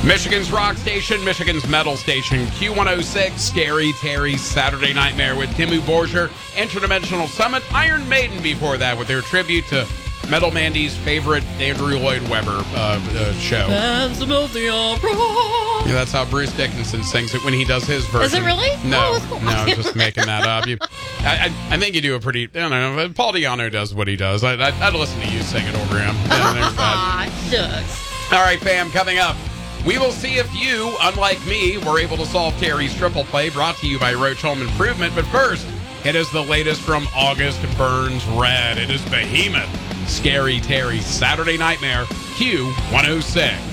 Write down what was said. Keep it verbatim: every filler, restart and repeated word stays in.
Michigan's rock station, Michigan's metal station, Q one oh six, Scary Terry's Saturday Nightmare with Dimmu Borgir, Interdimensional Summit, Iron Maiden before that with their tribute to Metal Mandy's favorite Andrew Lloyd Webber uh, uh, show. Phantom of the Opera. Yeah, that's how Bruce Dickinson sings it when he does his version. Is it really? No, Oh, no, I'm just making that up. You, I, I, I think you do a pretty, I don't know, Paul Diano does what he does. I, I, I'd listen to you sing it over him. Yeah, there's that. Aw, shucks. All right, fam, coming up. We will see if you, unlike me, were able to solve Terry's triple play, brought to you by Roach Home Improvement. But first, it is the latest from August Burns Red. It is Behemoth, Scary Terry's Saturday Nightmare, Q one oh six.